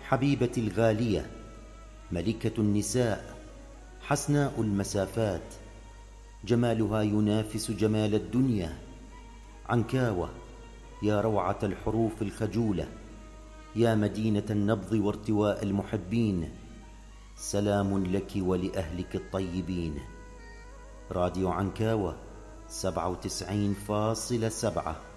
حبيبتي الغالية، ملكة النساء، حسناء المسافات، جمالها ينافس جمال الدنيا. عنكاوة يا روعة الحروف الخجولة، يا مدينة النبض وارتواء المحبين، سلام لك ولأهلك الطيبين. راديو عنكاوة 97.7.